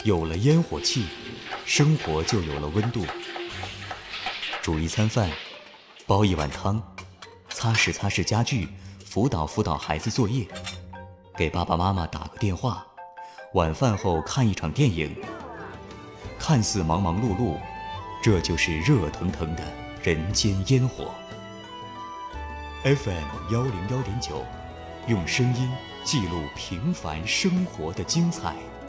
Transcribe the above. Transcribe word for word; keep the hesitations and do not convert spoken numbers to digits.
有了烟火气，生活就有了温度。煮一餐饭，煲一碗汤，擦拭擦拭家具，辅导辅导孩子作业，给爸爸妈妈打个电话，晚饭后看一场电影。看似忙忙碌碌，这就是热腾腾的人间烟火。F M 幺零幺点九，用声音记录平凡生活的精彩。